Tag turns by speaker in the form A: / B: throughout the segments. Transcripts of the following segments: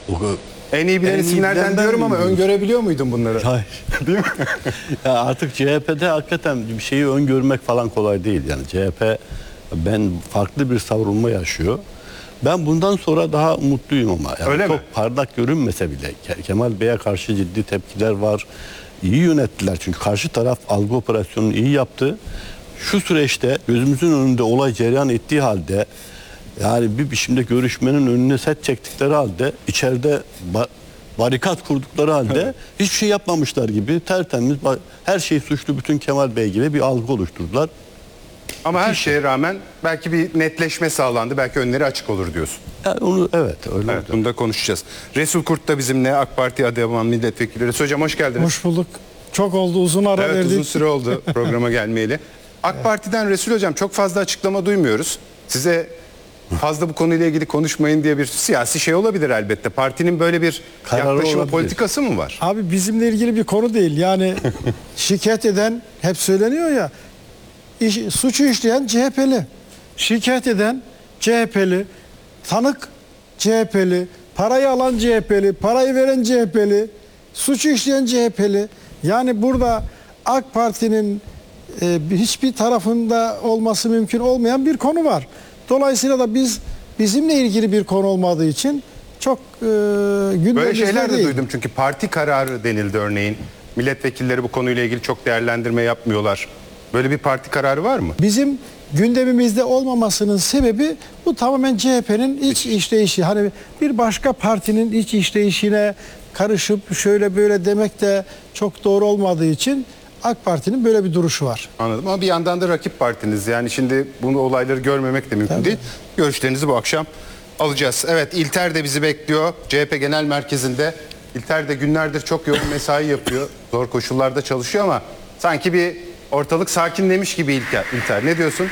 A: En iyi bilen isimlerden diyorum ama öngörebiliyor muydun bunları?
B: Hayır.
A: Değil mi?
B: Ya artık CHP'de hakikaten bir şeyi öngörmek falan kolay değil. Yani CHP farklı bir savrulma yaşıyor. Ben bundan sonra daha mutluyum ama. Yani
A: Öyle
B: çok
A: mi?
B: parlak görünmese bile Kemal Bey'e karşı ciddi tepkiler var. İyi yönettiler çünkü karşı taraf algı operasyonunu iyi yaptı. Şu süreçte gözümüzün önünde olay cereyan ettiği halde yani bir biçimde görüşmenin önüne set çektikleri halde içeride barikat kurdukları halde hiçbir şey yapmamışlar gibi tertemiz her şey suçlu bütün Kemal Bey gibi bir algı oluşturdular.
A: Ama her şeye rağmen belki bir netleşme sağlandı. Belki önleri açık olur diyorsun.
B: Yani onu evet öyle.
A: Evet, bunu da konuşacağız. Resul Kurt da bizimle, AK Parti Adıyaman Milletvekili. Resul Hocam hoş geldiniz.
C: Hoş bulduk. Çok oldu, uzun ara
A: Evet,
C: verdik.
A: uzun süre oldu programa gelmeyeli. AK Parti'den Resul Hocam çok fazla açıklama duymuyoruz. Size fazla bu konuyla ilgili konuşmayın diye bir siyasi şey olabilir elbette. Partinin böyle bir
B: Kararı
A: yaklaşımı,
B: olabilir.
A: politikası mı var?
C: Abi bizimle ilgili bir konu değil. Yani şikayet eden hep söyleniyor ya. Suçu işleyen CHP'li. Şikayet eden CHP'li. Tanık CHP'li. Parayı alan CHP'li. Parayı veren CHP'li. Suçu işleyen CHP'li. Yani burada AK Parti'nin hiçbir tarafında olması mümkün olmayan bir konu var. Dolayısıyla da bizimle ilgili bir konu olmadığı için çok gündemimizde
A: Böyle şeyler de
C: değil.
A: duydum çünkü parti kararı denildi örneğin. Milletvekilleri bu konuyla ilgili çok değerlendirme yapmıyorlar. Böyle bir parti kararı var mı?
C: Bizim gündemimizde olmamasının sebebi bu tamamen CHP'nin iç işleyişi. Hani bir başka partinin iç işleyişine karışıp şöyle böyle demek de çok doğru olmadığı için AK Parti'nin böyle bir duruşu var.
A: Anladım ama bir yandan da rakip partiniz. Yani şimdi bunu olayları görmemek de mümkün değil. Görüşlerinizi bu akşam alacağız. Evet, İlter de bizi bekliyor. CHP Genel Merkezi'nde. İlter de günlerdir çok yoğun mesai yapıyor. Zor koşullarda çalışıyor ama sanki bir ortalık sakinlemiş gibi İlter. Ne diyorsun?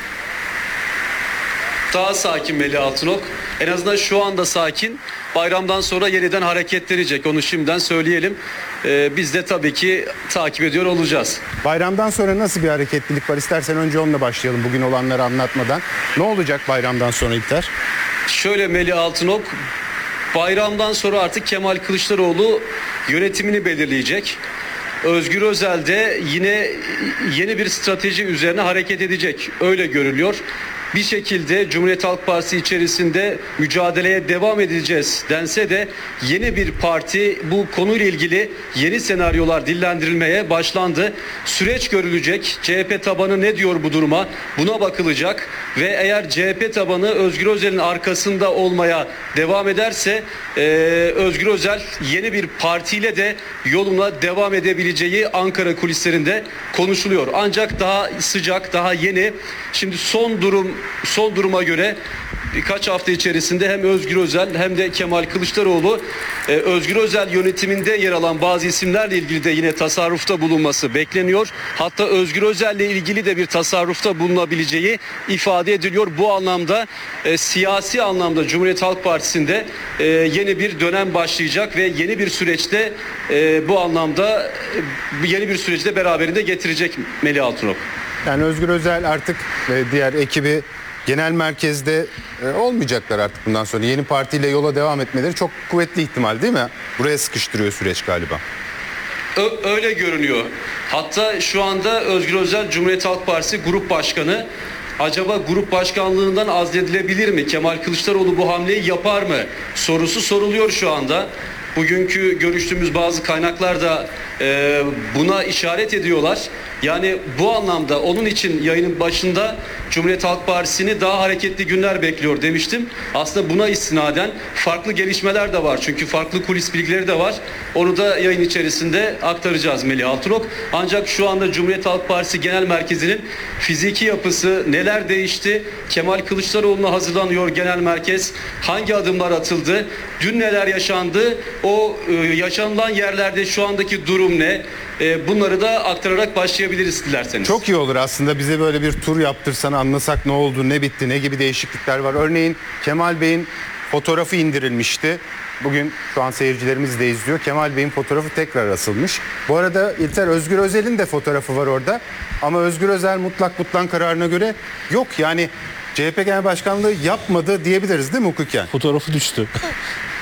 D: Daha sakin Melih Altınok. En azından şu anda sakin. Bayramdan sonra yeniden hareketlenecek. Onu şimdiden söyleyelim. Biz de tabii ki takip ediyor olacağız.
A: Bayramdan sonra nasıl bir hareketlilik var? İstersen önce onunla başlayalım bugün olanları anlatmadan. Ne olacak bayramdan sonra İlter?
D: Şöyle Melih Altınok, bayramdan sonra artık Kemal Kılıçdaroğlu yönetimini belirleyecek. Özgür Özel de yine yeni bir strateji üzerine hareket edecek. Öyle görülüyor. Bir şekilde Cumhuriyet Halk Partisi içerisinde mücadeleye devam edeceğiz dense de yeni bir parti bu konuyla ilgili yeni senaryolar dillendirilmeye başlandı. Süreç görülecek. CHP tabanı ne diyor bu duruma? Buna bakılacak ve eğer CHP tabanı Özgür Özel'in arkasında olmaya devam ederse Özgür Özel yeni bir partiyle de yoluna devam edebileceği Ankara kulislerinde konuşuluyor. Ancak daha sıcak, daha yeni. Şimdi son duruma göre birkaç hafta içerisinde hem Özgür Özel hem de Kemal Kılıçdaroğlu Özgür Özel yönetiminde yer alan bazı isimlerle ilgili de yine tasarrufta bulunması bekleniyor. Hatta Özgür Özel'le ilgili de bir tasarrufta bulunabileceği ifade ediliyor. Bu anlamda siyasi anlamda Cumhuriyet Halk Partisi'nde yeni bir dönem başlayacak ve yeni bir süreçte bu anlamda yeni bir süreçte beraberinde getirecek Melih Altınok.
A: Yani Özgür Özel artık diğer ekibi genel merkezde olmayacaklar artık bundan sonra. Yeni partiyle yola devam etmeleri çok kuvvetli ihtimal değil mi? Buraya sıkıştırıyor süreç galiba.
D: Öyle görünüyor. Hatta şu anda Özgür Özel Cumhuriyet Halk Partisi Grup Başkanı. Acaba grup başkanlığından azledilebilir mi? Kemal Kılıçdaroğlu bu hamleyi yapar mı? Sorusu soruluyor şu anda. Bugünkü görüştüğümüz bazı kaynaklar da buna işaret ediyorlar. Yani bu anlamda onun için yayının başında Cumhuriyet Halk Partisi'ni daha hareketli günler bekliyor demiştim. Aslında buna istinaden farklı gelişmeler de var. Çünkü farklı kulis bilgileri de var. Onu da yayın içerisinde aktaracağız Melih Altınok. Ancak şu anda Cumhuriyet Halk Partisi Genel Merkezi'nin fiziki yapısı neler değişti? Kemal Kılıçdaroğlu'na hazırlanıyor genel merkez. Hangi adımlar atıldı? Dün neler yaşandı? O yaşanılan yerlerde şu andaki durum ne? Bunları da aktararak başlayabiliriz dilerseniz.
A: Çok iyi olur aslında bize böyle bir tur yaptırsan anlasak ne oldu, ne bitti, ne gibi değişiklikler var. Örneğin Kemal Bey'in fotoğrafı indirilmişti. Bugün şu an seyircilerimiz de izliyor. Kemal Bey'in fotoğrafı tekrar asılmış. Bu arada İlter, Özgür Özel'in de fotoğrafı var orada. Ama Özgür Özel mutlak butlan kararına göre yok. Yani CHP Genel Başkanlığı yapmadı diyebiliriz değil mi hukuken?
E: Fotoğrafı düştü.